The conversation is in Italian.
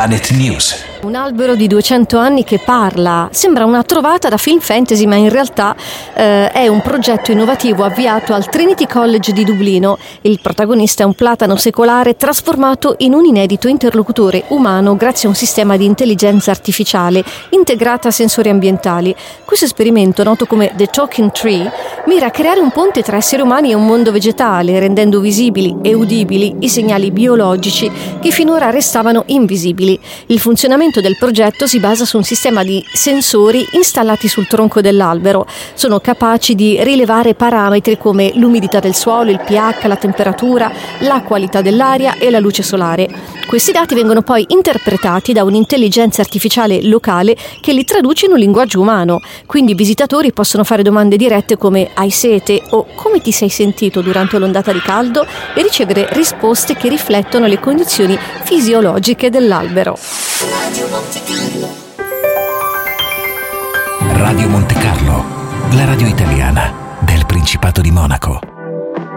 Planet News. Un albero di 200 anni che parla. Sembra una trovata da film fantasy, ma in realtà è un progetto innovativo avviato al Trinity College di Dublino. Il protagonista è un platano secolare trasformato in un inedito interlocutore umano grazie a un sistema di intelligenza artificiale integrata a sensori ambientali. Questo esperimento, noto come The Talking Tree, mira a creare un ponte tra esseri umani e un mondo vegetale, rendendo visibili e udibili i segnali biologici che finora restavano invisibili. Il funzionamento del progetto si basa su un sistema di sensori installati sul tronco dell'albero. Sono capaci di rilevare parametri come l'umidità del suolo, il pH, la temperatura, la qualità dell'aria e la luce solare. Questi dati vengono poi interpretati da un'intelligenza artificiale locale che li traduce in un linguaggio umano. Quindi i visitatori possono fare domande dirette come "hai sete?" o "come ti sei sentito durante l'ondata di caldo?" e ricevere risposte che riflettono le condizioni fisiologiche dell'albero. Radio Monte Carlo, la radio italiana del Principato di Monaco.